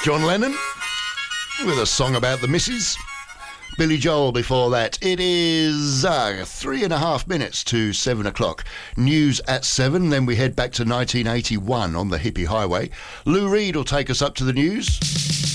John Lennon with a song about the missus. Billy Joel before that. It is 3.5 minutes to 7 o'clock. News at 7, then we head back to 1981 on the hippie highway. Lou Reed will take us up to the news.